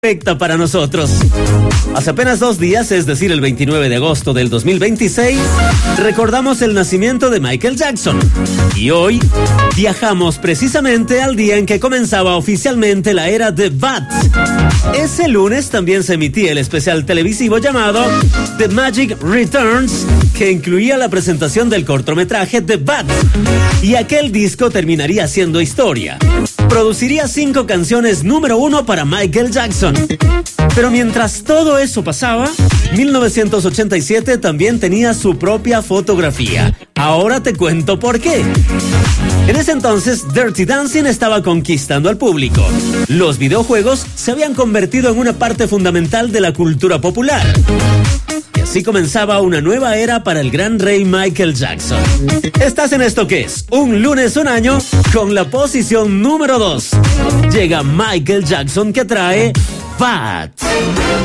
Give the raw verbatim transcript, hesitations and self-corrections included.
perfecta para nosotros. Hace apenas dos días, es decir, el veintinueve de agosto del dos mil veintiséis, recordamos el nacimiento de Michael Jackson. Y hoy viajamos precisamente al día en que comenzaba oficialmente la era de Bad. Ese lunes también se emitía el especial televisivo llamado The Magic Returns, que incluía la presentación del cortometraje The Bad. Y aquel disco terminaría siendo historia. Produciría cinco canciones número uno para Michael Jackson. Pero mientras todo eso pasaba, mil novecientos ochenta y siete también tenía su propia fotografía. Ahora te cuento por qué. En ese entonces, Dirty Dancing estaba conquistando al público. Los videojuegos se habían convertido en una parte fundamental de la cultura popular. Y así comenzaba una nueva era para el gran rey Michael Jackson. Estás en esto que es Un Lunes Un Año con la posición número dos. Llega Michael Jackson que trae Bad.